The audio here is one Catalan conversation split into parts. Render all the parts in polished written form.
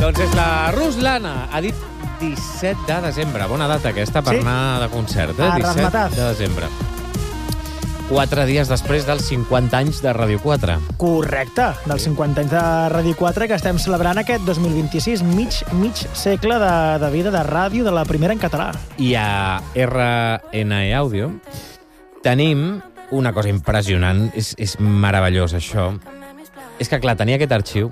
Doncs és la Ruslana. Ha dit 17 de desembre. Bona data aquesta per anar de concert, eh? 17 de desembre. 4 dies després dels 50 anys de Ràdio 4. Correcte, dels 50 anys de Ràdio 4 que estem celebrant aquest 2026, mig segle de vida de ràdio de la primera en català. I a RNE Audio tenim una cosa impressionant, és meravellós això. És que, clar, tenia aquest arxiu.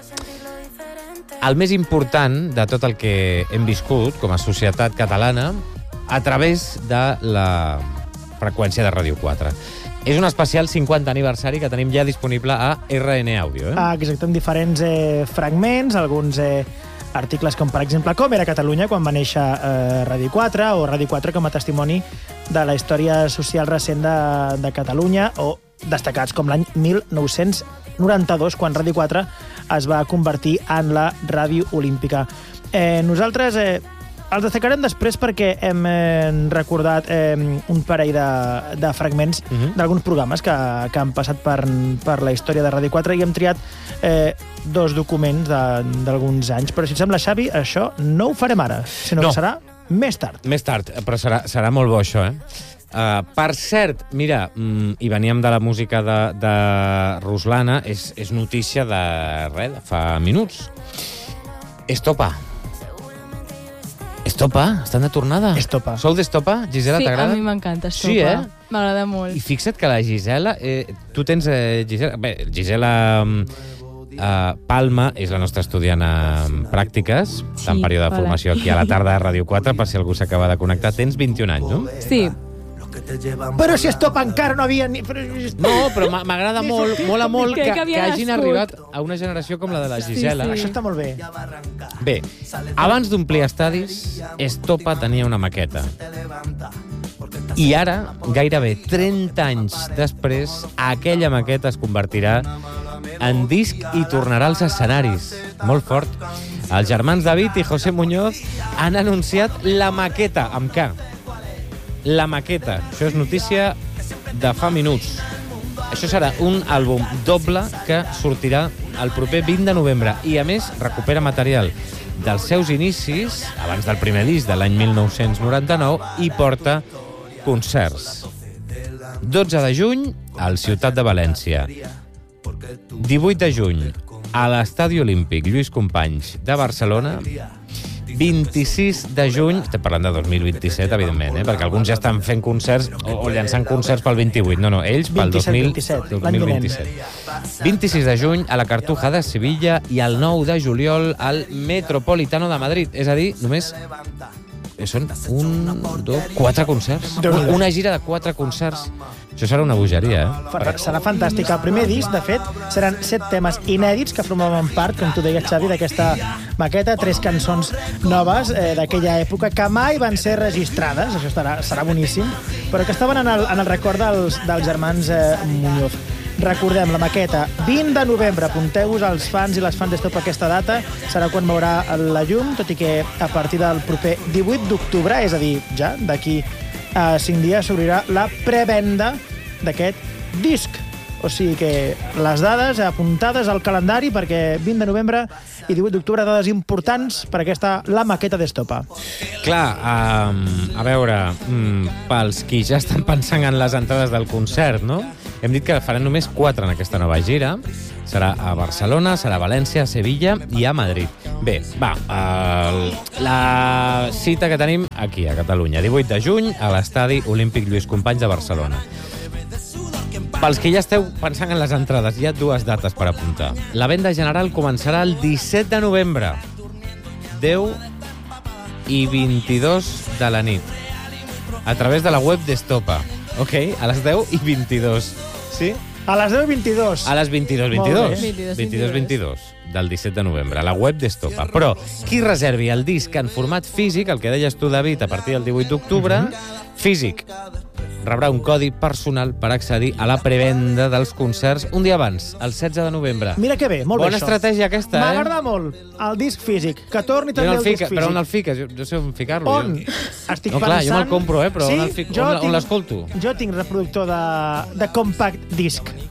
El més important de tot el que hem viscut com a societat catalana a través de la freqüència de Ràdio 4. És un especial 50 aniversari que tenim ja disponible a RN Audio. Exacte, amb diferents fragments, alguns articles com, per exemple, com era Catalunya quan va néixer Ràdio 4, o Ràdio 4 com a testimoni de la història social recent de Catalunya, o destacats com l'any 1992, quan Ràdio 4 es va convertir en la Ràdio Olímpica. Nosaltres els destacarem després perquè hem recordat un parell de fragments d'alguns programes que han passat per la història de Ràdio 4 i hem triat dos documents d'alguns anys. Però si et sembla, Xavi, això no ho farem ara, sinó que serà més tard. Més tard, però serà molt bo això, per cert, mira, i veníem de la música de Ruslana, és notícia de fa minuts. Estopa, estan de tornada. Estopa. Sou d'Estopa? Gisela, t'agrada? Sí, a mi m'encanta Estopa. Sí, M'agrada molt. I fixa't que la Gisela... tu tens Gisela... Bé, Gisela Palma és la nostra estudiant en pràctiques, en període de formació aquí a la tarda de Ràdio 4, per si algú s'acaba de connectar. Tens 21 anys, no? Sí. Però si Estopa encara no havia ni... No, però m'agrada molt, mola molt que hagin arribat a una generació com la de la Gisela. Sí. Això està molt bé. Bé, abans d'omplir estadis, Estopa tenia una maqueta. I ara, gairebé 30 anys després, aquella maqueta es convertirà en disc i tornarà als escenaris. Molt fort. Els germans David i José Muñoz han anunciat la maqueta, amb K. La maqueta. Això és notícia de fa minuts. Això serà un àlbum doble que sortirà el proper 20 de novembre i, a més, recupera material dels seus inicis, abans del primer disc de l'any 1999, i porta concerts. 12 de juny, al Ciutat de València. 18 de juny, a l'Estadi Olímpic Lluís Companys de Barcelona. 26 de juny, estem parlant de 2027, evidentment, perquè alguns ja estan fent concerts o llançant concerts pel 28. No, ells pel 2027. 26 de juny a la Cartuja de Sevilla i el 9 de juliol al Metropolitano de Madrid. És a dir, només són 4 concerts. Una gira de 4 concerts. Això serà una bogeria, Serà fantàstic. El primer disc, de fet, seran 7 temes inèdits que formaven part, com tu deies, Xavi, d'aquesta maqueta, 3 cançons noves d'aquella època que mai van ser registrades, això serà boníssim, però que estaven en el record dels germans Muñoz. Recordem, la maqueta, 20 de novembre, apunteu-vos als fans i les fans d'Estopa aquesta data, serà quan veurà la llum, tot i que a partir del proper 18 d'octubre, és a dir, ja, d'aquí a 5 dies, s'obrirà la prevenda d'aquest disc. O sigui que les dades apuntades al calendari, perquè 20 de novembre i 18 d'octubre, dades importants per aquesta la maqueta d'Estopa. Clar, a veure, pels qui ja estan pensant en les entrades del concert, no? Hem dit que faran només 4 en aquesta nova gira. Serà a Barcelona, serà a València, a Sevilla i a Madrid. Bé, va, la cita que tenim aquí, a Catalunya. 18 de juny, a l'Estadi Olímpic Lluís Companys de Barcelona. Pels que ja esteu pensant en les entrades, hi ha 2 dates per apuntar. La venda general començarà el 17 de novembre, 10 i 22 de la nit, a través de la web d'Estopa. Ok, a les 10 i 22. Sí? A les 10 i 22. A les 22:22. 22:22 del 17 de novembre, a la web d'Estopa. Però qui reservi el disc en format físic, el que deies tu, David, a partir del 18 d'octubre, físic, rebrà un codi personal per accedir a la prevenda dels concerts un dia abans, el 16 de novembre. Mira que bé, molt bé Bona això. estratègia aquesta, M'agrada molt el disc físic, que torni també el disc físic. Però on el fiques? Jo sé on ficar-lo. On? Estic no, clar, jo me'l compro, però sí, on l'escolto? Jo tinc reproductor de compact disc.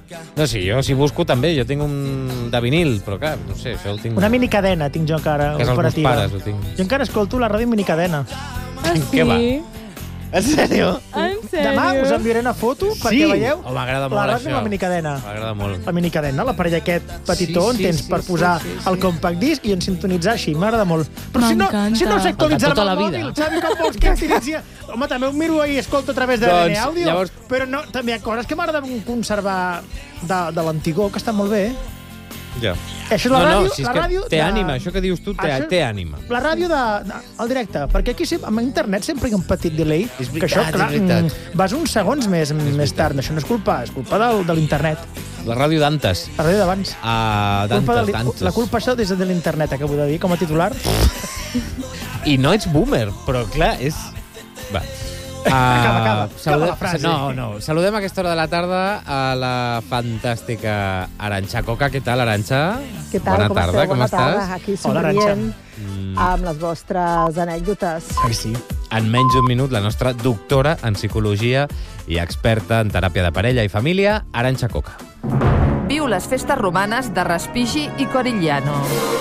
No, sí, jo si busco també, jo tinc un de vinil, però clar, no sé, això el tinc... Una minicadena tinc jo encara, que és els meus operativa. pares, ho tinc. Jo encara escolto la ràdio en minicadena. Ah, sí? Què va? En sèrio? En sèrio? Demà us enviaré una foto perquè veieu Oh, m'agrada molt la ràdio això. amb la minicadena. M'agrada molt. La minicadena, l'aparell aquest petitó on tens per posar el compact disc i en sintonitzar així, m'agrada molt. Però si no M'encanta. s'actualitza Tota amb la el vida. mòbil, Xavi, com vols que utilitzi? Home, també ho miro i escolto a través de Doncs, DN Audio, llavors- però no, també hi ha coses que m'agrada conservar de l'antigó, que estan molt bé. Ja. Això és la ràdio, si és la que ràdio té ànima, això que dius tu té ànima. La ràdio al directe, perquè aquí amb internet sempre hi ha un petit delay. És que això, veritat, clar, és veritat. vas uns segons més tard. Això no és culpa, és culpa de l'internet. La ràdio d'antes. La ràdio d'abans. D'antes. La culpa això des de l'internet, acabo de dir, com a titular. I no ets boomer, però clar, és... Va. Acaba la frase. No. Saludem a aquesta hora de la tarda a la fantàstica Arantxa Coca. Què tal, Arantxa? Què tal? Bona tarda, com Bona tarda. estàs? Aquí Hola, somrient amb les vostres anècdotes. Ai, sí. En menys d'un minut, la nostra doctora en psicologia i experta en teràpia de parella i família, Arantxa Coca. Viu les festes romanes de Respighi i Corigliano.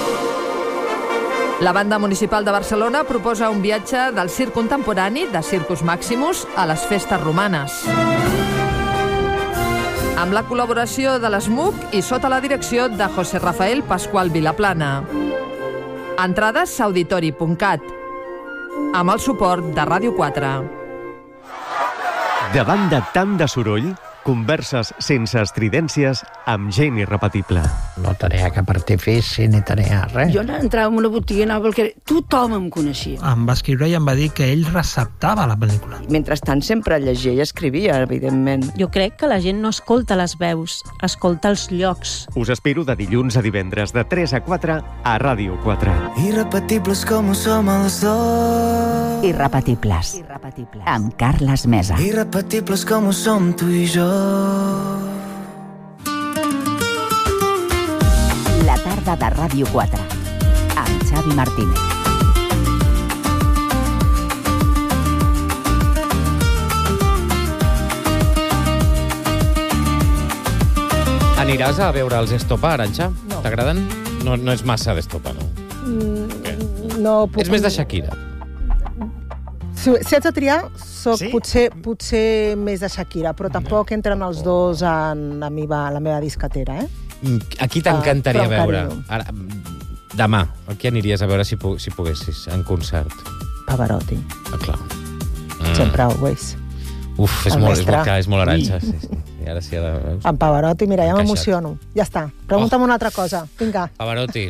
La Banda Municipal de Barcelona proposa un viatge del circ contemporani de Circus Maximus a les festes romanes. Amb la col·laboració de l'ESMUC i sota la direcció de José Rafael Pascual Vilaplana. Entrades a auditori.cat amb el suport de Ràdio 4. Davant de tant de soroll, converses sense estridències amb gent irrepetible. No tenia cap artifici ni tenia res. Jo entrava en una botiga i anava perquè tothom em coneixia. Em va escriure i em va dir que ell receptava la pel·lícula. Mentrestant sempre llegia i escrivia, evidentment. Jo crec que la gent no escolta les veus, escolta els llocs. Us espero de dilluns a divendres de 3 a 4 a Ràdio 4. Irrepetibles com ho som els dos. Irrepetibles. Amb Carles Mesa. Irrepetibles com ho som tu i jo. La tarda de Ràdio 4 amb Xavi Martínez. Aniràs a veure els Estopa, Arantxa? No. T'agraden? No és massa d'Estopa, no? No puc... És més de Shakira. Si haig de triar, soc Sí? potser més de Shakira, però tampoc entren els dos en la meva disquetera, eh? A qui t'encantaria però amb veure? carinyo. Ara, demà, a qui aniries a veure si poguessis, en concert? Pavarotti. Ah, clar. Sempre always. Uf, és El molt mestre. clar, és molt Arantxa. Sí. I ara sí, ara veus. Amb Pavarotti, mira, ja Encaixat. m'emociono. Ja està. Pregunta'm una altra cosa. Vinga. Pavarotti.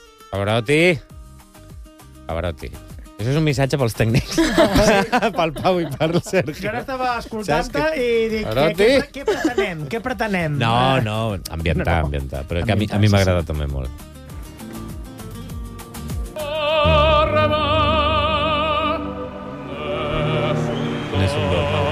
Pavarotti. Això és un missatge pels tècnics. Pel Pau i pel Sergi. Jo ara estava escoltant-te Saps i dic, Pavarotti? què pretenem? Què pretenem? No, ambientar. Però que a mi m'agrada també molt. És un bon nom.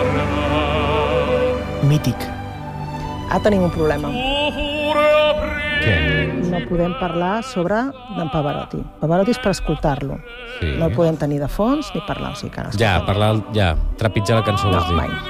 Mític. Ara tenim un problema. Què? No podem parlar sobre d'en Pavarotti. Pavarotti és per escoltar-lo. Sí. No el podem tenir de fons ni parlar. O sigui que Ja, trepitjar la cançó, No, vols dir. mai.